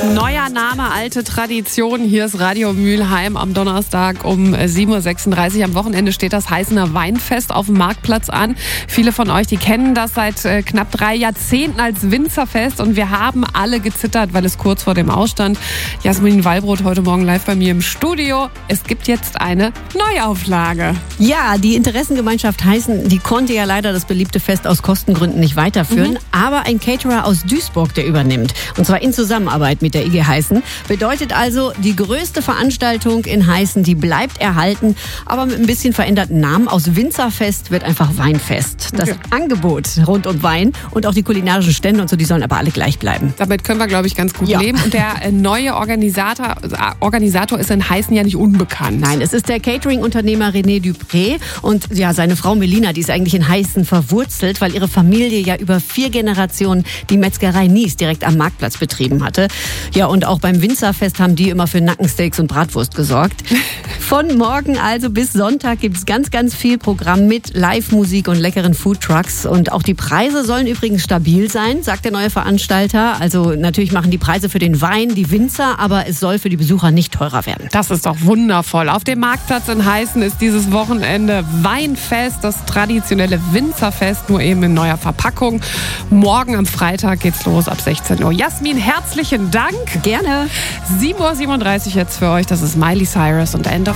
Neuer Name, alte Tradition. Hier ist Radio Mülheim am Donnerstag um 7.36 Uhr. Am Wochenende steht das Heißener Weinfest auf dem Marktplatz an. Viele von euch, die kennen das seit knapp 3 Jahrzehnten als Winzerfest. Und wir haben alle gezittert, weil es kurz vor dem Ausstand. Jasmin Wallbrot heute Morgen live bei mir im Studio. Es gibt jetzt eine Neuauflage. Ja, die Interessengemeinschaft Heißen, die konnte ja leider das beliebte Fest aus Kostengründen nicht weiterführen. Aber ein Caterer aus Duisburg, der übernimmt. Und zwar in Zusammenarbeit mit der IG Heißen. Bedeutet also, die größte Veranstaltung in Heißen, die bleibt erhalten, aber mit ein bisschen veränderten Namen. Aus Winzerfest wird einfach Weinfest. Das Angebot rund um Wein und auch die kulinarischen Stände und so, die sollen aber alle gleich bleiben. Damit können wir, glaube ich, ganz gut leben. Und der neue Organisator ist in Heißen ja nicht unbekannt. Nein, es ist der Catering-Unternehmer René Dupré. Und ja, seine Frau Melina, die ist eigentlich in Heißen verwurzelt, weil ihre Familie ja über 4 Generationen die Metzgerei Nies direkt am Marktplatz betrieben hatte. Ja, und auch beim Winzerfest haben die immer für Nackensteaks und Bratwurst gesorgt. Von morgen also bis Sonntag gibt es ganz, ganz viel Programm mit Live-Musik und leckeren Foodtrucks. Und auch die Preise sollen übrigens stabil sein, sagt der neue Veranstalter. Also natürlich machen die Preise für den Wein die Winzer, aber es soll für die Besucher nicht teurer werden. Das ist doch wundervoll. Auf dem Marktplatz in Heißen ist dieses Wochenende Weinfest, das traditionelle Winzerfest, nur eben in neuer Verpackung. Morgen am Freitag geht's los ab 16 Uhr. Jasmin, herzlichen Dank. Gerne. 7.37 Uhr jetzt für euch. Das ist Miley Cyrus und End of